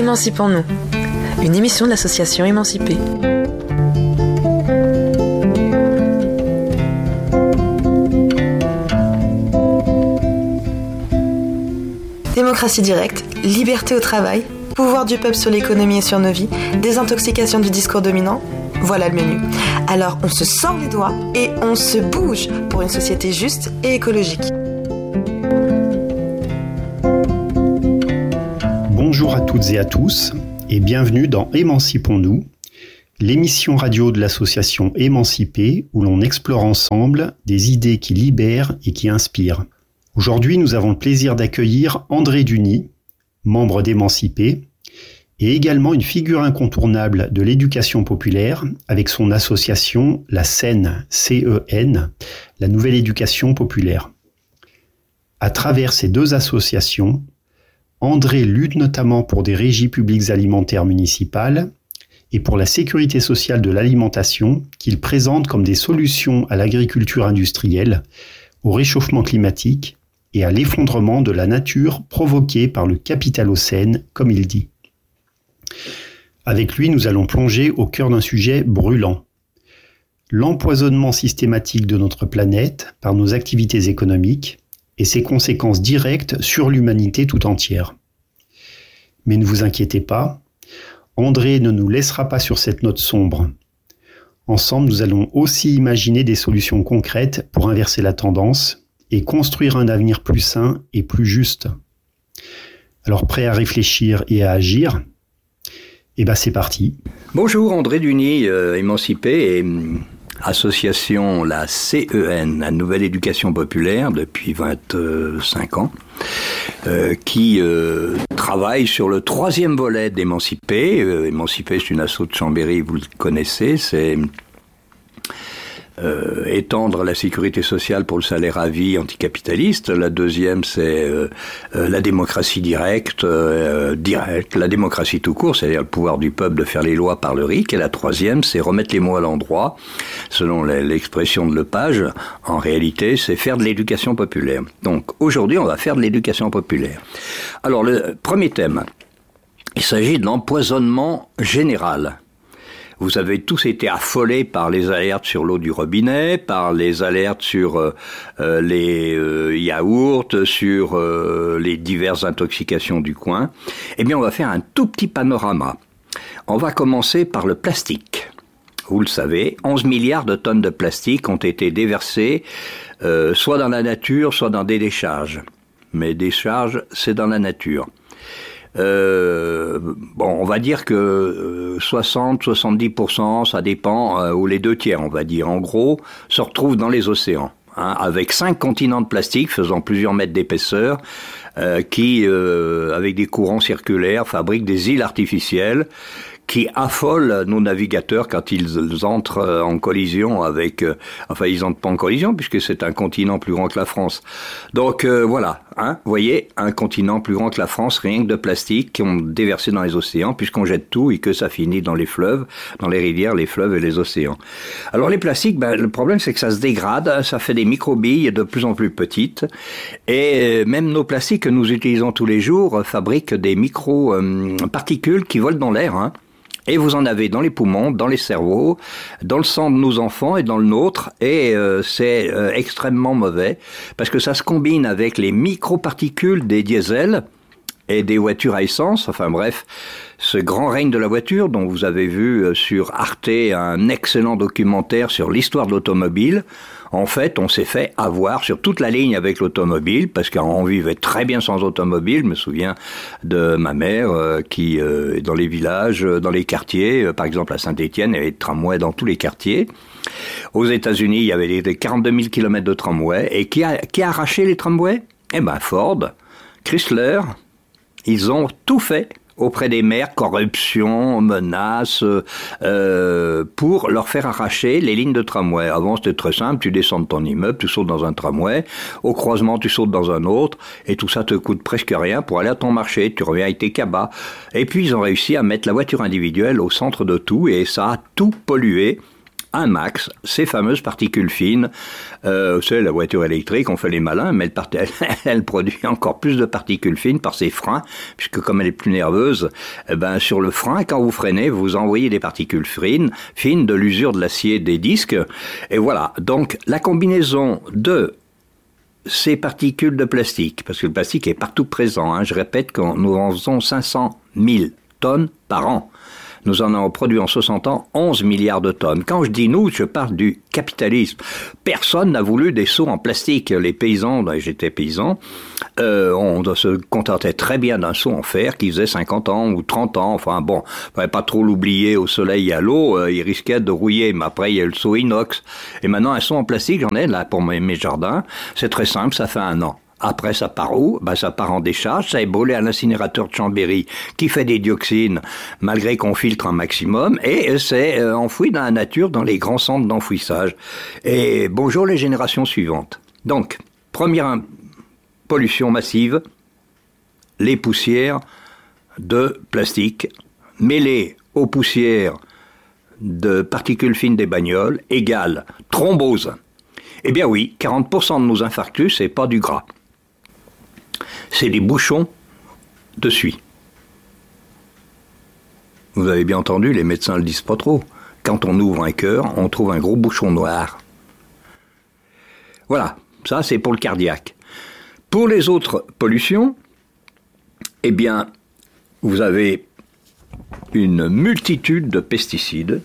Émancipons-nous, une émission de l'association Émancipée. Démocratie directe, liberté au travail, pouvoir du peuple sur l'économie et sur nos vies, désintoxication du discours dominant, voilà le menu. Alors on se sort les doigts et on se bouge pour une société juste et écologique. Bonjour à toutes et à tous et bienvenue dans Émancipons-nous, l'émission radio de l'association Émancipée où l'on explore ensemble des idées qui libèrent et qui inspirent. Aujourd'hui, nous avons le plaisir d'accueillir André Duny, membre d'Émancipée, et également une figure incontournable de l'éducation populaire avec son association La CEN, C-E-N, la Nouvelle Éducation Populaire. À travers ces deux associations, André lutte notamment pour des régies publiques alimentaires municipales et pour la sécurité sociale de l'alimentation qu'il présente comme des solutions à l'agriculture industrielle, au réchauffement climatique et à l'effondrement de la nature provoqué par le capitalocène, comme il dit. Avec lui, nous allons plonger au cœur d'un sujet brûlant. L'empoisonnement systématique de notre planète par nos activités économiques et ses conséquences directes sur l'humanité tout entière. Mais ne vous inquiétez pas, André ne nous laissera pas sur cette note sombre. Ensemble, nous allons aussi imaginer des solutions concrètes pour inverser la tendance et construire un avenir plus sain et plus juste. Alors, prêt à réfléchir et à agir ? Eh bien, c'est parti. Bonjour, André Duny, émancipé et association la CEN, la Nouvelle Éducation Populaire, depuis 25 ans, qui travaille sur le troisième volet d'Émancipé. Émancipé, c'est une asso de Chambéry, vous le connaissez, c'est étendre la sécurité sociale pour le salaire à vie anticapitaliste. La deuxième, c'est la démocratie directe, la démocratie tout court, c'est-à-dire le pouvoir du peuple de faire les lois par le RIC. Et la troisième, c'est remettre les mots à l'endroit. Selon l'expression de Lepage, en réalité, c'est faire de l'éducation populaire. Donc, aujourd'hui, on va faire de l'éducation populaire. Alors, le premier thème, il s'agit de l'empoisonnement général. Vous avez tous été affolés par les alertes sur l'eau du robinet, par les alertes sur les yaourts, sur les diverses intoxications du coin. Eh bien, on va faire un tout petit panorama. On va commencer par le plastique. Vous le savez, 11 milliards de tonnes de plastique ont été déversées, soit dans la nature, soit dans des décharges. Mais décharges, c'est dans la nature. On va dire que 60-70%, ça dépend, ou les 2/3, on va dire, en gros, se retrouvent dans les océans, avec 5 continents de plastique faisant plusieurs mètres d'épaisseur, qui, avec des courants circulaires, fabriquent des îles artificielles qui affolent nos navigateurs quand ils entrent en collision avec... ils entrent pas en collision puisque c'est un continent plus grand que la France. Donc voilà, vous voyez, un continent plus grand que la France, rien que de plastique, qui ont déversé dans les océans puisqu'on jette tout et que ça finit dans les fleuves, dans les rivières, les fleuves et les océans. Alors les plastiques, le problème c'est que ça se dégrade, ça fait des microbilles de plus en plus petites et même nos plastiques que nous utilisons tous les jours fabriquent des micro-particules qui volent dans l'air, Et vous en avez dans les poumons, dans les cerveaux, dans le sang de nos enfants et dans le nôtre. Et c'est extrêmement mauvais parce que ça se combine avec les microparticules des diesels et des voitures à essence. Enfin bref, ce grand règne de la voiture dont vous avez vu sur Arte un excellent documentaire sur l'histoire de l'automobile. En fait, on s'est fait avoir sur toute la ligne avec l'automobile, parce qu'on vivait très bien sans automobile. Je me souviens de ma mère qui, dans les villages, dans les quartiers, par exemple à Saint-Étienne, il y avait des tramways dans tous les quartiers. Aux États-Unis, il y avait des 42 000 kilomètres de tramways. Et qui a arraché les tramways ? Ford, Chrysler, ils ont tout fait auprès des maires, corruption, menaces, pour leur faire arracher les lignes de tramway. Avant, c'était très simple, tu descends de ton immeuble, tu sautes dans un tramway, au croisement, tu sautes dans un autre, et tout ça te coûte presque rien pour aller à ton marché, tu reviens avec tes cabas. Et puis, ils ont réussi à mettre la voiture individuelle au centre de tout, et ça a tout pollué. un max ces fameuses particules fines. Vous savez, la voiture électrique, on fait les malins, mais elle produit encore plus de particules fines par ses freins, puisque comme elle est plus nerveuse, sur le frein, quand vous freinez, vous envoyez des particules fines de l'usure de l'acier des disques. Et voilà, donc la combinaison de ces particules de plastique, parce que le plastique est partout présent, je répète que nous en faisons 500 000 tonnes par an. Nous en avons produit en 60 ans 11 milliards de tonnes. Quand je dis nous, je parle du capitalisme. Personne n'a voulu des seaux en plastique. Les paysans, j'étais paysan, on se contentait très bien d'un seau en fer qui faisait 50 ans ou 30 ans. Enfin bon, il fallait pas trop l'oublier au soleil et à l'eau, il risquait de rouiller. Mais après, il y a le seau inox. Et maintenant, un seau en plastique, j'en ai là pour mes jardins. C'est très simple, ça fait 1 an. Après, ça part où? Ça part en décharge, ça est brûlé à l'incinérateur de Chambéry, qui fait des dioxines, malgré qu'on filtre un maximum, et c'est enfoui dans la nature, dans les grands centres d'enfouissage. Et bonjour les générations suivantes. Donc, première pollution massive, les poussières de plastique, mêlées aux poussières de particules fines des bagnoles, égale thrombose. Eh bien oui, 40% de nos infarctus, c'est pas du gras. C'est des bouchons de suie. Vous avez bien entendu, les médecins le disent pas trop. Quand on ouvre un cœur, on trouve un gros bouchon noir. Voilà, ça c'est pour le cardiaque. Pour les autres pollutions, eh bien, vous avez une multitude de pesticides.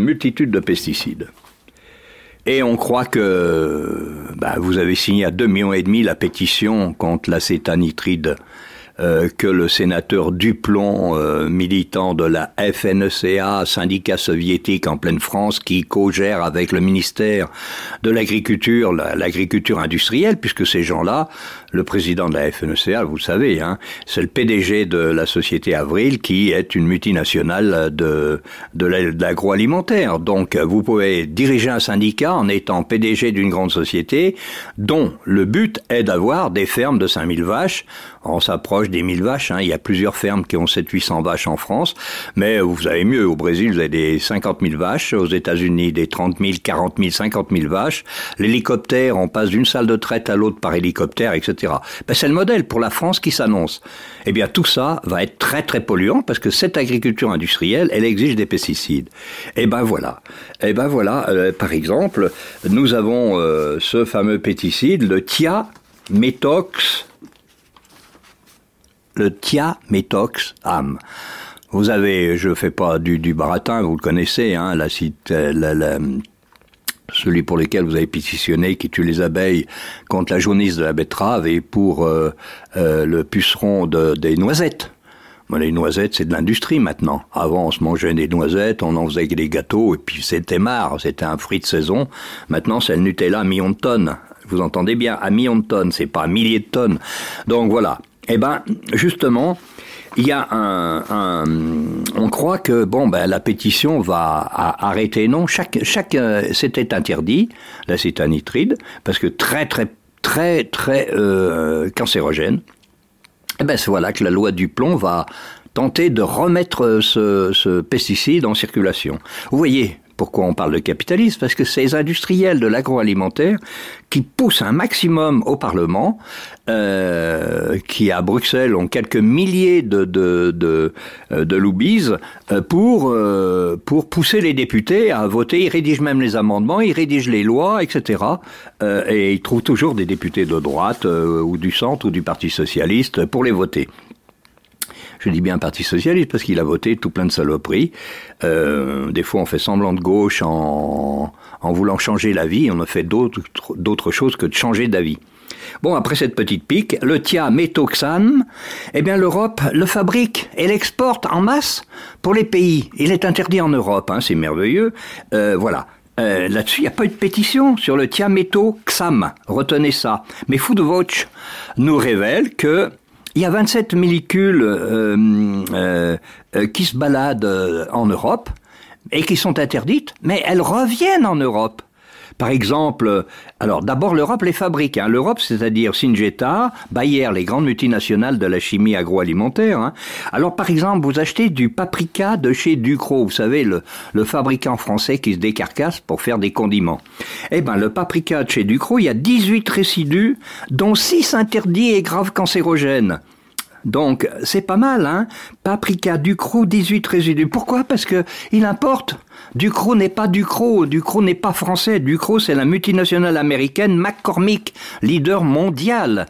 Et on croit que vous avez signé à 2,5 millions la pétition contre l'acétanitride que le sénateur Duplon, militant de la FNSEA, syndicat soviétique en pleine France, qui co-gère avec le ministère de l'Agriculture, l'agriculture industrielle, puisque ces gens-là, le président de la FNSEA, vous le savez, c'est le PDG de la société Avril, qui est une multinationale de l'agroalimentaire. Donc, vous pouvez diriger un syndicat en étant PDG d'une grande société, dont le but est d'avoir des fermes de 5000 vaches. On s'approche des 1000 vaches, il y a plusieurs fermes qui ont 700-800 vaches en France, mais vous avez mieux, au Brésil, vous avez des 50 000 vaches, aux États-Unis, des 30 000, 40 000, 50 000 vaches, l'hélicoptère, on passe d'une salle de traite à l'autre par hélicoptère, etc. C'est le modèle pour la France qui s'annonce. Eh bien, tout ça va être très très polluant, parce que cette agriculture industrielle, elle exige des pesticides. Voilà, par exemple, nous avons ce fameux pesticide, le thiaméthoxam. Vous avez, je fais pas du baratin, vous le connaissez, celui pour lequel vous avez pétitionné, qui tue les abeilles contre la jaunisse de la betterave et pour le puceron des noisettes. Les noisettes, c'est de l'industrie maintenant. Avant, on se mangeait des noisettes, on en faisait des gâteaux, et puis c'était marre, c'était un fruit de saison. Maintenant, c'est le Nutella à millions de tonnes. Vous entendez bien, à millions de tonnes, c'est pas à milliers de tonnes. Donc voilà. Justement, il y a on croit que la pétition va arrêter. Non, c'était interdit, l'acétanitride, parce que très très très très cancérogène. Voilà que la loi Duplon va tenter de remettre ce pesticide en circulation. Vous voyez pourquoi on parle de capitalisme? Parce que c'est les industriels de l'agroalimentaire qui poussent un maximum au Parlement, qui à Bruxelles ont quelques milliers de lobbies pour pousser les députés à voter. Ils rédigent même les amendements, ils rédigent les lois, etc. Et ils trouvent toujours des députés de droite ou du centre ou du Parti socialiste pour les voter. Je dis bien Parti socialiste parce qu'il a voté tout plein de saloperies. Des fois, on fait semblant de gauche en voulant changer la vie. On a fait d'autres choses que de changer d'avis. Bon, après cette petite pique, le thiaméthoxam, l'Europe le fabrique et l'exporte en masse pour les pays. Il est interdit en Europe, c'est merveilleux. Voilà. Là-dessus, il n'y a pas eu de pétition sur le thiaméthoxam. Retenez ça. Mais Foodwatch nous révèle que il y a 27 molécules qui se baladent en Europe et qui sont interdites, mais elles reviennent en Europe. Par exemple, alors d'abord l'Europe les fabrique. L'Europe, c'est-à-dire Syngenta, Bayer, les grandes multinationales de la chimie agroalimentaire. Alors par exemple, vous achetez du paprika de chez Ducros, vous savez, le fabricant français qui se décarcasse pour faire des condiments. Le paprika de chez Ducros, il y a 18 résidus, dont 6 interdits et graves cancérogènes. Donc, c'est pas mal, Paprika, Ducros, 18 résidus. Pourquoi ? Parce que il importe. Ducros n'est pas Ducros n'est pas français. Ducros, c'est la multinationale américaine McCormick, leader mondial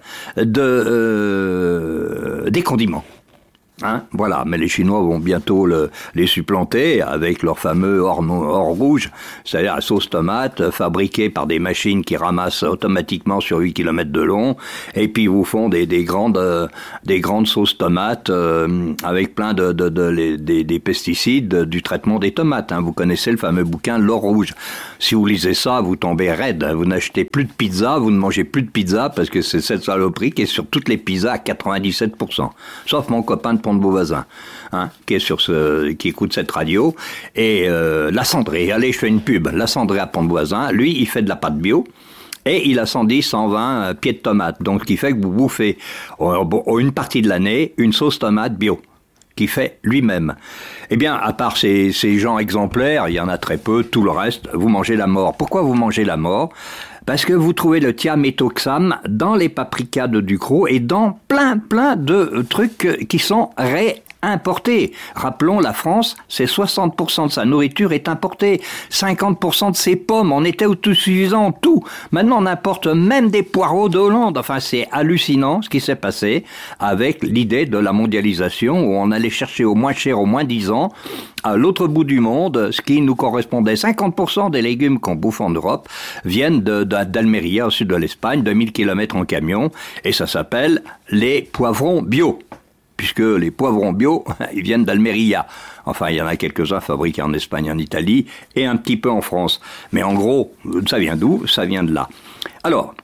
des condiments. Voilà, mais les Chinois vont bientôt les supplanter avec leur fameux or rouge, c'est-à-dire la sauce tomate fabriquée par des machines qui ramassent automatiquement sur 8 km de long, et puis ils vous font des grandes sauces tomates avec plein des pesticides du traitement des tomates. Vous connaissez le fameux bouquin L'or rouge. Si vous lisez ça, vous tombez raide. Vous n'achetez plus de pizza, vous ne mangez plus de pizza parce que c'est cette saloperie qui est sur toutes les pizzas à 97%. Sauf mon copain de Pont-de-Beauvoisin, qui écoute cette radio. Et la Cendrée, allez, je fais une pub. La Cendrée à Pont-de-Beauvoisin, lui, il fait de la pâte bio. Et il a 110, 120 pieds de tomates. Donc, ce qui fait que vous bouffez une partie de l'année une sauce tomate bio, qu'il fait lui-même. Eh bien, à part ces gens exemplaires, il y en a très peu, tout le reste, vous mangez la mort. Pourquoi vous mangez la mort ? Parce que vous trouvez le thiaméthoxam dans les paprikas de Ducros et dans plein de trucs qui sont réimportés. Rappelons, la France, c'est 60% de sa nourriture est importée. 50% de ses pommes en étaient autosuffisants, tout. Maintenant, on importe même des poireaux de Hollande. Enfin, c'est hallucinant ce qui s'est passé avec l'idée de la mondialisation où on allait chercher au moins cher, au moins 10 ans, à l'autre bout du monde, ce qui nous correspondait. 50% des légumes qu'on bouffe en Europe viennent d'Almeria, au sud de l'Espagne, 2000 km en camion, et ça s'appelle les poivrons bio, puisque les poivrons bio, ils viennent d'Almeria. Enfin, il y en a quelques-uns fabriqués en Espagne, en Italie, et un petit peu en France. Mais en gros, ça vient d'où ? Ça vient de là. Alors,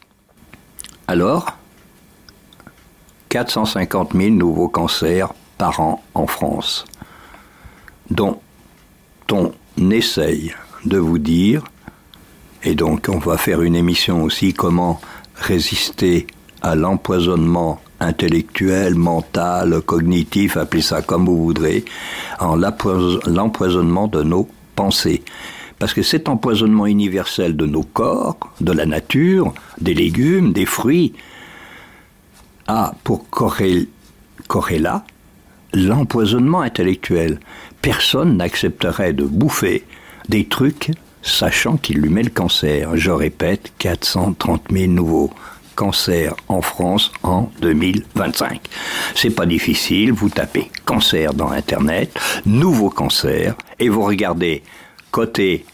450 000 nouveaux cancers par an en France, dont on essaye de vous dire, et donc on va faire une émission aussi, comment résister à l'empoisonnement intellectuel, mental, cognitif, appelez ça comme vous voudrez, en l'empoisonnement de nos pensées. Parce que cet empoisonnement universel de nos corps, de la nature, des légumes, des fruits, a pour corrélat l'empoisonnement intellectuel. Personne n'accepterait de bouffer des trucs sachant qu'il lui met le cancer. Je répète, 430 000 nouveaux cancers en France en 2025. C'est pas difficile, vous tapez cancer dans Internet, nouveau cancer, et vous regardez côté...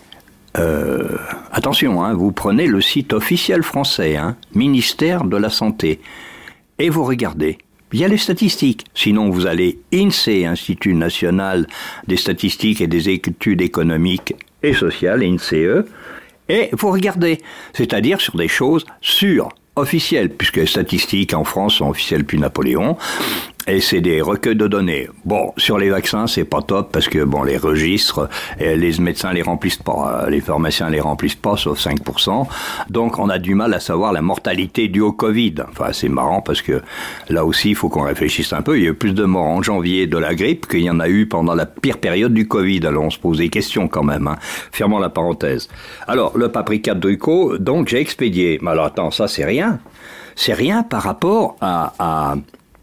attention, vous prenez le site officiel français, ministère de la Santé, et vous regardez. Il y a les statistiques. Sinon, vous allez INSEE, Institut National des Statistiques et des Études Économiques et Sociales, INSEE, et vous regardez. C'est-à-dire sur des choses sûres, officielles, puisque les statistiques en France sont officielles depuis Napoléon, et c'est des recueils de données. Bon, sur les vaccins, c'est pas top, parce que les registres, les médecins les remplissent pas, les pharmaciens les remplissent pas, sauf 5%. Donc, on a du mal à savoir la mortalité due au Covid. Enfin, c'est marrant, parce que là aussi, il faut qu'on réfléchisse un peu. Il y a eu plus de morts en janvier de la grippe qu'il y en a eu pendant la pire période du Covid. Alors, on se pose des questions quand même, Fermons la parenthèse. Alors, le paprika de Ducros, donc, j'ai expédié. Mais alors, attends, ça, c'est rien. C'est rien par rapport à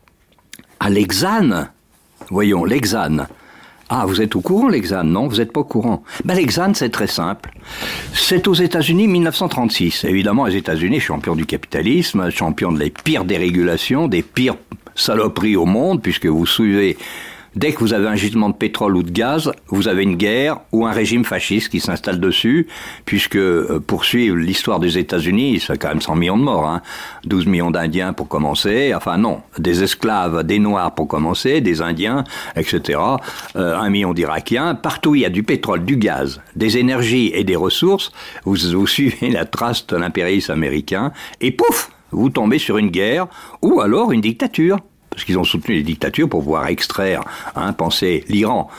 l'hexane. Voyons, l'hexane. Ah, vous êtes au courant, l'hexane? Non, vous n'êtes pas au courant. L'hexane, c'est très simple. C'est aux États-Unis, 1936. Évidemment, les États-Unis, champions du capitalisme, champions de les pires dérégulations, des pires saloperies au monde, puisque vous suivez... Dès que vous avez un gisement de pétrole ou de gaz, vous avez une guerre ou un régime fasciste qui s'installe dessus, puisque pour suivre l'histoire des États-Unis, c'est quand même 100 millions de morts, 12 millions d'Indiens pour commencer, enfin non, des esclaves, des Noirs pour commencer, des Indiens, etc., 1 million d'Irakiens, partout il y a du pétrole, du gaz, des énergies et des ressources, vous suivez la trace de l'impérialisme américain, et pouf, vous tombez sur une guerre ou alors une dictature. Parce qu'ils ont soutenu les dictatures pour pouvoir extraire, pensez l'Iran.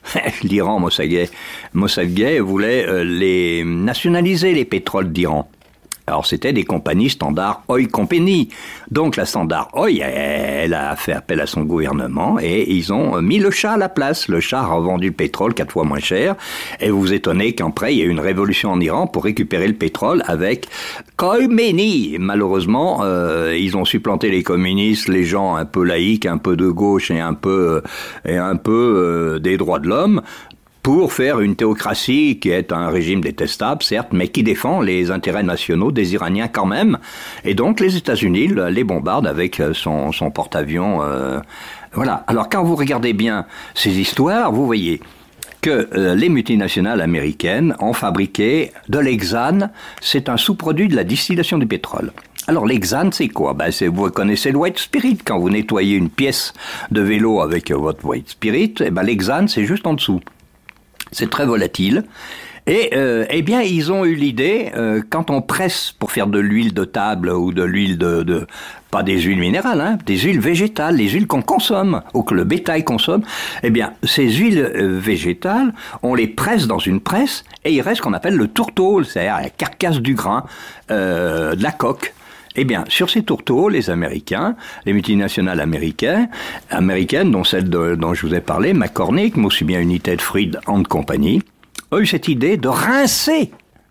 l'Iran, Mossadegh voulait les nationaliser, les pétroles d'Iran. Alors c'était des compagnies Standard Oil Company. Donc la Standard Oil, elle a fait appel à son gouvernement et ils ont mis le Shah à la place. Le Shah a revendu le pétrole 4 fois moins cher. Et vous vous étonnez qu'après il y a eu une révolution en Iran pour récupérer le pétrole avec Khomeini. Malheureusement, ils ont supplanté les communistes, les gens un peu laïcs, un peu de gauche et un peu des droits de l'homme, pour faire une théocratie qui est un régime détestable, certes, mais qui défend les intérêts nationaux des Iraniens quand même. Et donc les États-Unis les bombardent avec son porte-avions. Voilà. Alors quand vous regardez bien ces histoires, vous voyez que les multinationales américaines ont fabriqué de l'hexane. C'est un sous-produit de la distillation du pétrole. Alors l'hexane, c'est quoi? Vous connaissez le white spirit. Quand vous nettoyez une pièce de vélo avec votre white spirit, l'hexane, c'est juste en dessous. C'est très volatile. Et eh bien, ils ont eu l'idée, quand on presse pour faire de l'huile de table ou de l'huile pas des huiles minérales, hein, des huiles végétales, les huiles qu'on consomme ou que le bétail consomme, eh bien, ces huiles végétales, on les presse dans une presse et il reste ce qu'on appelle le tourteau, c'est-à-dire la carcasse du grain, de la coque. Eh bien, sur ces tourteaux, les Américains, les multinationales américaines, dont celle dont je vous ai parlé, McCormick, mais aussi bien United Fruit and Company, ont eu cette idée de rincer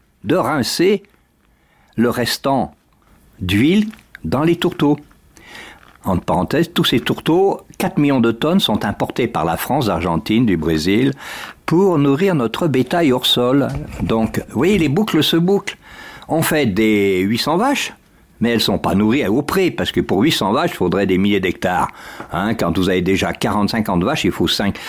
le restant d'huile dans les tourteaux. Entre parenthèses, tous ces tourteaux, 4 millions de tonnes, sont importés par la France, d'Argentine, du Brésil, pour nourrir notre bétail hors sol. Donc, vous voyez, les boucles se bouclent. On fait des 800 vaches, mais elles ne sont pas nourries au pré, parce que pour 800 vaches, il faudrait des milliers d'hectares. Hein, quand vous avez déjà 40-50 vaches, il faut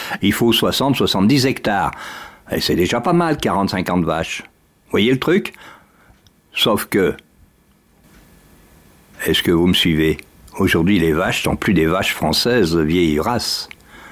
60-70 hectares. Et c'est déjà pas mal, 40-50 vaches. Vous voyez le truc? Sauf que, est-ce que vous me suivez? Aujourd'hui, les vaches sont plus des vaches françaises de vieille race.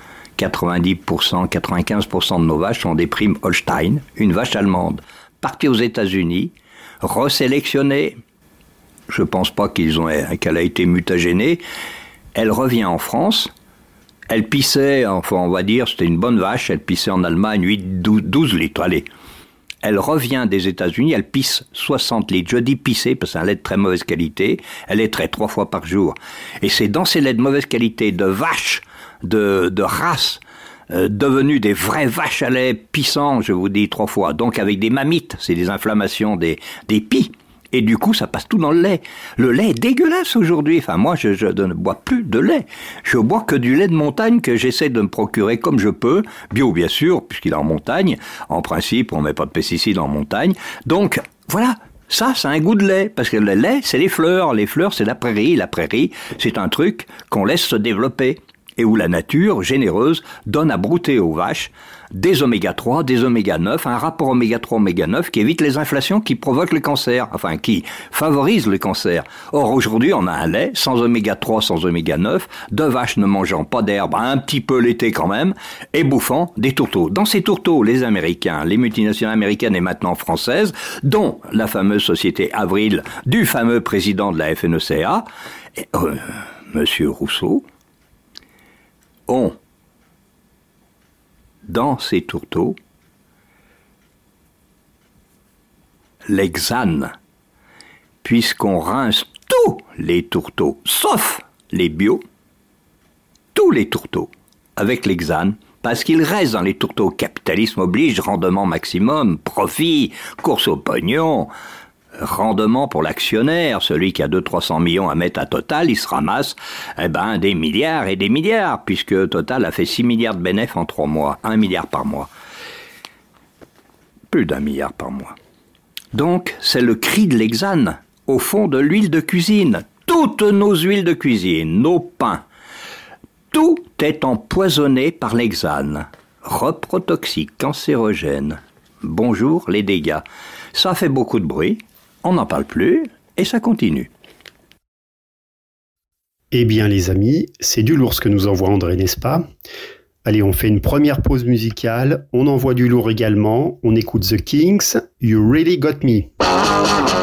90%, 95% de nos vaches sont des primes Holstein, une vache allemande, partie aux États-Unis, resélectionnée. Je ne pense pas qu'elle a été mutagénée. Elle revient en France. Elle pissait, enfin on va dire, c'était une bonne vache. Elle pissait en Allemagne 12 litres. Allez. Elle revient des États-Unis, elle pisse 60 litres. Je dis pisser parce que c'est un lait de très mauvaise qualité. Elle laiterait 3 fois par jour. Et c'est dans ces laits de mauvaise qualité, de vaches, de race, devenues des vraies vaches à lait pissant, je vous dis 3 fois. Donc avec des mammites, c'est des inflammations des pies. Et du coup, ça passe tout dans le lait. Le lait est dégueulasse aujourd'hui. Enfin, moi, je ne bois plus de lait. Je bois que du lait de montagne que j'essaie de me procurer comme je peux. Bio, bien sûr, puisqu'il est en montagne. En principe, on met pas de pesticides en montagne. Donc, voilà. Ça, c'est un goût de lait. Parce que le lait, c'est les fleurs. Les fleurs, c'est la prairie. La prairie, c'est un truc qu'on laisse se développer. Et où la nature, généreuse, donne à brouter aux vaches des oméga 3, des oméga 9, un rapport oméga 3, oméga 9 qui évite les inflations qui provoquent le cancer, enfin qui favorisent le cancer. Or aujourd'hui on a un lait sans oméga 3, sans oméga 9, de vaches ne mangeant pas d'herbe, un petit peu l'été quand même, et bouffant des tourteaux. Dans ces tourteaux, les Américains, les multinationales américaines et maintenant françaises, dont la fameuse société Avril du fameux président de la FNSEA, Monsieur Rousseau, ont dans ces tourteaux l'hexane, puisqu'on rince tous les tourteaux, sauf les bio, tous les tourteaux, avec l'hexane, parce qu'il reste dans les tourteaux, capitalisme oblige, rendement maximum, profit, course au pognon, rendement pour l'actionnaire, celui qui a 200-300 millions à mettre à Total, il se ramasse des milliards et des milliards, puisque Total a fait 6 milliards de bénéfices en 3 mois, 1 milliard par mois. Plus d'1 milliard par mois. Donc, c'est le cri de l'hexane, au fond de l'huile de cuisine. Toutes nos huiles de cuisine, nos pains, tout est empoisonné par l'hexane. Reprotoxique, cancérogène. Bonjour les dégâts. Ça fait beaucoup de bruit. On n'en parle plus, et ça continue. Eh bien les amis, c'est du lourd ce que nous envoie André, n'est-ce pas? Allez, on fait une première pause musicale, on envoie du lourd également, on écoute The Kinks, You Really Got Me.